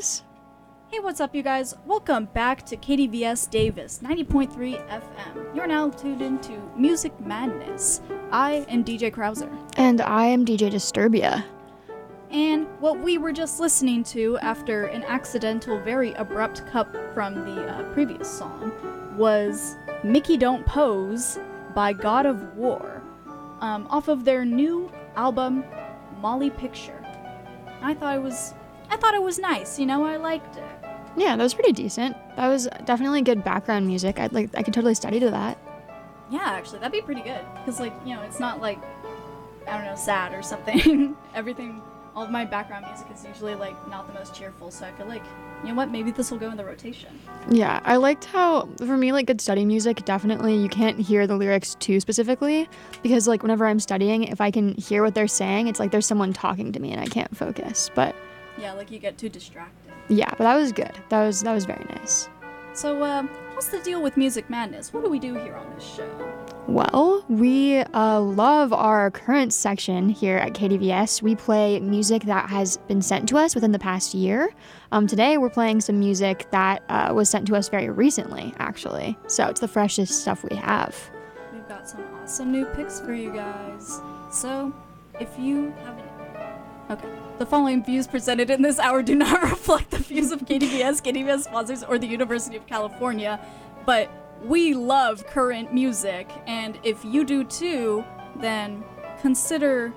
guys. Hey, what's up, you guys? Welcome back to KDVS Davis 90.3 FM. You're now tuned into Music Madness. I am DJ Krauser. And I am DJ Disturbia. And what we were just listening to after an accidental, very abrupt cut from the previous song was Mickey Don't Pose by God of War, off of their new album, Molly Picture. I thought it was nice, you know, I liked it. Yeah, that was pretty decent. That was definitely good background music. I could totally study to that. Yeah, actually, that'd be pretty good. Because, like, you know, it's not like, I don't know, sad or something. All of my background music is usually, like, not the most cheerful, so I feel like, you know what, maybe this will go in the rotation. Yeah, I liked how, for me, like, good study music, definitely you can't hear the lyrics too specifically, because, like, whenever I'm studying, if I can hear what they're saying, it's like there's someone talking to me and I can't focus, but... Yeah, like, you get too distracted. Yeah, but that was good. That was very nice. So, what's the deal with Music Madness? What do we do here on this show? Well, we love our current section here at KDVS. We play music that has been sent to us within the past year. Today, we're playing some music that was sent to us very recently, actually. So it's the freshest stuff we have. We've got some awesome new picks for you guys. So, if you haven't... Okay. The following views presented in this hour do not reflect the views of KDVS, KDVS sponsors, or the University of California, but we love current music, and if you do too, then consider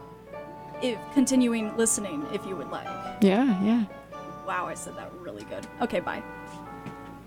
continuing listening if you would like. Yeah. Wow, I said that really good. Okay, bye.